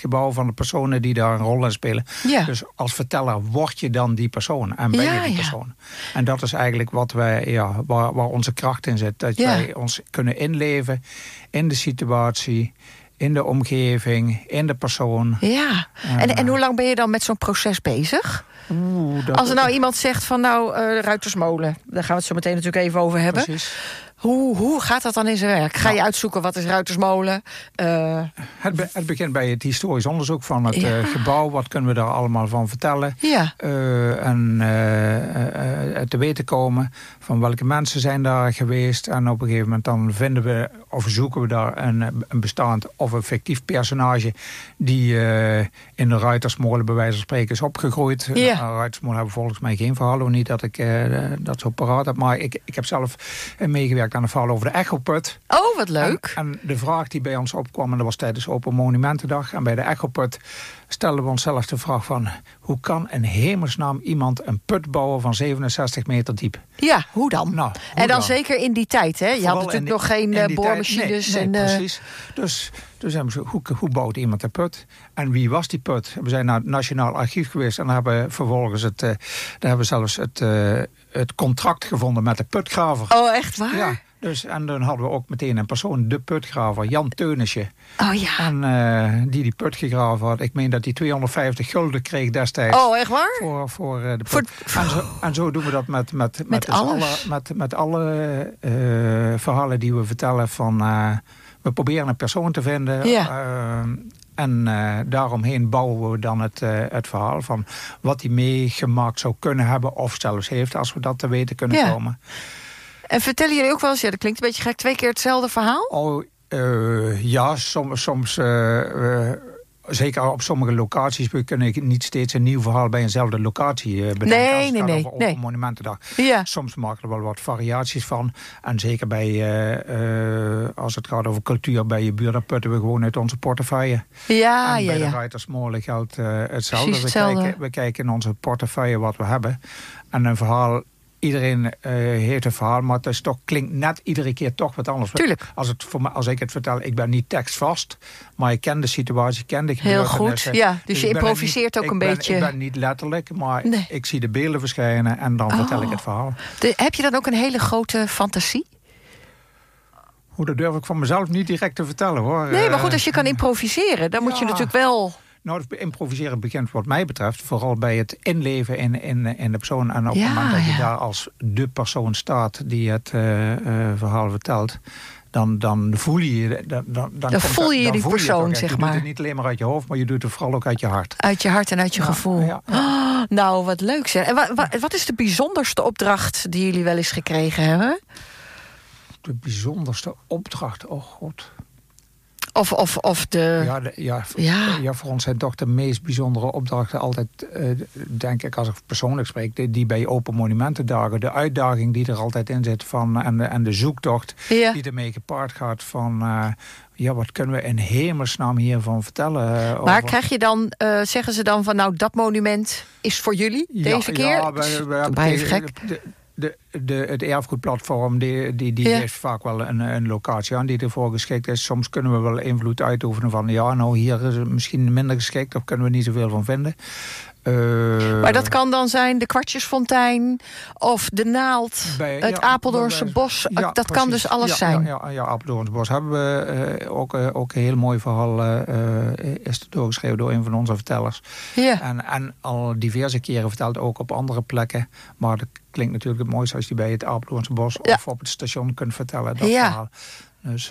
gebouw, van de personen die daar een rol in spelen. Ja. Dus als verteller word je dan die persoon en ben je die persoon. En dat is eigenlijk wat wij, waar onze kracht in zit. Dat wij ons kunnen inleven in de situatie, in de omgeving, in de persoon. Ja, en hoe lang ben je dan met zo'n proces bezig? Als er nou iemand zegt van Ruitersmolen, daar gaan we het zo meteen natuurlijk even over hebben. Precies. Hoe gaat dat dan in zijn werk? Ga je uitzoeken wat is Ruitersmolen? Het begint bij het historisch onderzoek van het gebouw. Wat kunnen we daar allemaal van vertellen? Ja. En te weten komen van welke mensen zijn daar geweest. En op een gegeven moment dan vinden we of zoeken we daar een bestaand of een fictief personage die in de Ruitersmolen bij wijze van spreken is opgegroeid. Ja. Ruitersmolen hebben volgens mij geen verhaal. Niet dat ik dat zo paraat heb. Maar ik heb zelf meegewerkt aan een verhaal over de Echoput. Oh, wat leuk. En de vraag die bij ons opkwam, en dat was tijdens Open Monumentendag. En bij de Echoput stelden we onszelf de vraag van, hoe kan in hemelsnaam iemand een put bouwen van 67 meter diep? Ja, hoe dan? Nou, en dan zeker in die tijd, hè? Je had natuurlijk nog geen boormachines. Nee, precies. Dus hebben ze, hoe bouwt iemand een put? En wie was die put? We zijn naar het Nationaal Archief geweest en hebben vervolgens daar hebben we zelfs het contract gevonden met de putgraver. Oh, echt waar? Ja. Dus, en dan hadden we ook meteen een persoon, de putgraver, Jan Teunissen. Oh ja. En die put gegraven had. Ik meen dat hij 250 gulden kreeg destijds. Oh, echt waar? Voor de put. En zo doen we dat met alle verhalen die we vertellen. We proberen een persoon te vinden. Ja. En daaromheen bouwen we dan het verhaal van wat hij meegemaakt zou kunnen hebben. Of zelfs heeft, als we dat te weten kunnen komen. En vertellen jullie ook wel eens, dat klinkt een beetje gek, 2 keer hetzelfde verhaal? Oh, ja, soms zeker op sommige locaties. We kunnen niet steeds een nieuw verhaal bij eenzelfde locatie bedenken. Nee. Als het gaat over Open Monumentendag. Ja. Soms maken we er wel wat variaties van. En zeker als het gaat over cultuur bij je buurt, dan putten we gewoon uit onze portefeuille. Ja, en bij de Ruitersmolen geldt hetzelfde. We kijken in onze portefeuille wat we hebben. En een verhaal, iedereen heeft een verhaal, maar het is klinkt net iedere keer toch wat anders. Tuurlijk. Als ik het vertel, ik ben niet tekstvast, maar ik ken de situatie, ken de gebeurtenissen. Heel goed, ja. Dus je improviseert ook een beetje. Ik ben niet letterlijk, maar ik zie de beelden verschijnen en dan vertel ik het verhaal. Heb je dan ook een hele grote fantasie? Dat durf ik van mezelf niet direct te vertellen, hoor. Nee, maar goed, als je kan improviseren, dan moet je natuurlijk wel. Nou, het improviseren begint wat mij betreft vooral bij het inleven in de persoon. En op het moment dat je daar als de persoon staat die het verhaal vertelt, dan voel je Dan voel je die persoon, zeg maar. Je doet het niet alleen maar uit je hoofd, maar je doet het vooral ook uit je hart. Uit je hart en uit je gevoel. Ja. Oh, nou, wat leuk zeg. En wat is de bijzonderste opdracht die jullie wel eens gekregen hebben? De bijzonderste opdracht, oh god. Of de... Ja, voor ons zijn toch de meest bijzondere opdrachten altijd, denk ik, als ik persoonlijk spreek, die bij Open Monumentendagen, de uitdaging die er altijd in zit en de zoektocht die ermee gepaard gaat van, wat kunnen we in hemelsnaam hiervan vertellen? Maar krijg je dan, zeggen ze dan van, nou, dat monument is voor jullie deze keer? Ja, het erfgoedplatform die heeft vaak wel een locatie aan die ervoor geschikt is. Soms kunnen we wel invloed uitoefenen van hier is het misschien minder geschikt of kunnen we niet zoveel van vinden. Maar dat kan dan zijn de Kwartjesfontein of de Naald, het Apeldoornse Bos. Dat precies. Kan dus alles zijn. Ja, Apeldoornse Bos hebben we ook een heel mooi verhaal is doorgeschreven door een van onze vertellers. Ja. En al diverse keren verteld ook op andere plekken. Maar dat klinkt natuurlijk het mooiste als je bij het Apeldoornse Bos of op het station kunt vertellen. Dat verhaal. Dus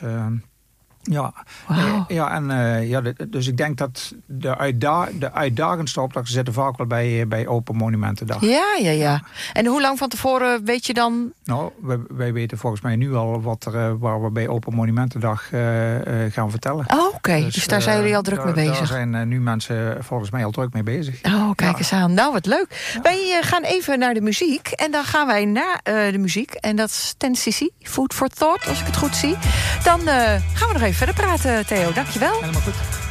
dus ik denk dat de uitdagendste opdrachten zitten vaak wel bij Open Monumentendag. Ja. En hoe lang van tevoren weet je dan? Nou, wij weten volgens mij nu al waar we bij Open Monumentendag gaan vertellen. Oh, oké. Dus daar zijn jullie al druk mee bezig? Daar zijn nu mensen volgens mij al druk mee bezig. Oh, kijk eens aan. Nou, wat leuk. Ja. Wij gaan even naar de muziek. En dan gaan wij na de muziek. En dat is 10cc, Food for Thought, als ik het goed zie. Dan gaan we nog even verder praten, Theo. Dankjewel. Helemaal goed.